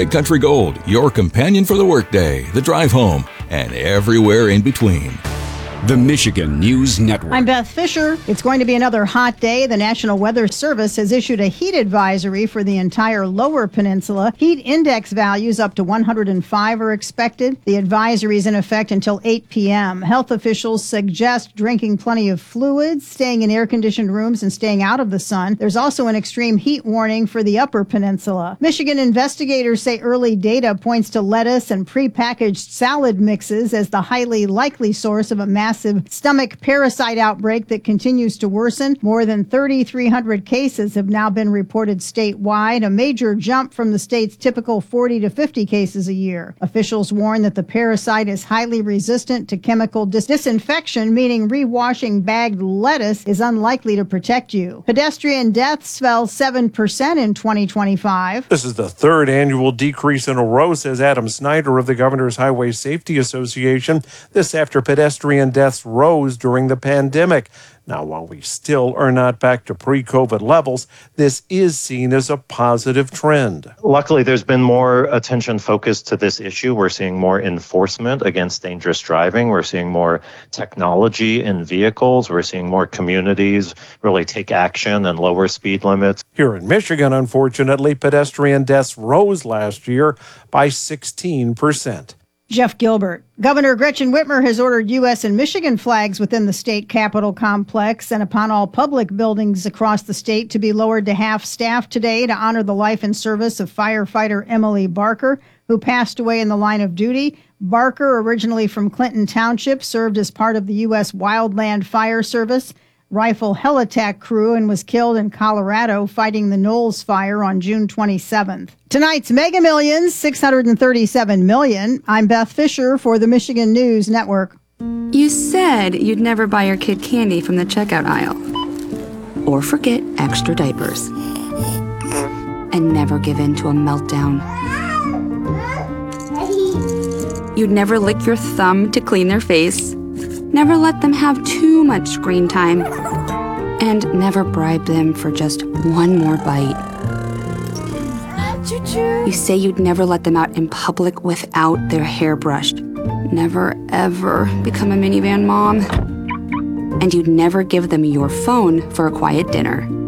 Big Country Gold, your companion for the workday, the drive home, and everywhere in between. The Michigan News Network. I'm Beth Fisher. It's going to be another hot day. The National Weather Service has issued a heat advisory for the entire lower peninsula. Heat index values up to 105 are expected. The advisory is in effect until 8 p.m. Health officials suggest drinking plenty of fluids, staying in air-conditioned rooms, and staying out of the sun. There's also an extreme heat warning for the upper peninsula. Michigan investigators say early data points to lettuce and prepackaged salad mixes as the highly likely source of a massive stomach parasite outbreak that continues to worsen. More than 3,300 cases have now been reported statewide, a major jump from the state's typical 40 to 50 cases a year. Officials warn that the parasite is highly resistant to chemical disinfection, meaning rewashing bagged lettuce is unlikely to protect you. Pedestrian deaths fell 7% in 2025. This is the third annual decrease in a row, says Adam Snyder of the Governor's Highway Safety Association. This after pedestrian deaths rose during the pandemic. Now, while we still are not back to pre-COVID levels, this is seen as a positive trend. Luckily, there's been more attention focused to this issue. We're seeing more enforcement against dangerous driving. We're seeing more technology in vehicles. We're seeing more communities really take action and lower speed limits. Here in Michigan, unfortunately, pedestrian deaths rose last year by 16%. Jeff Gilbert. Governor Gretchen Whitmer has ordered U.S. and Michigan flags within the state capitol complex and upon all public buildings across the state to be lowered to half-staff today to honor the life and service of firefighter Emily Barker, who passed away in the line of duty. Barker, originally from Clinton Township, served as part of the U.S. Wildland Fire Service rifle heli-tac crew and was killed in Colorado fighting the Knowles Fire on June 27th. Tonight's Mega Millions, $637 million. I'm Beth Fisher for the Michigan News Network. You said you'd never buy your kid candy from the checkout aisle. Or forget extra diapers. And never give in to a meltdown. You'd never lick your thumb to clean their face. Never let them have too much screen time. And never bribe them for just one more bite. You say you'd never let them out in public without their hair brushed. Never, ever become a minivan mom. And you'd never give them your phone for a quiet dinner.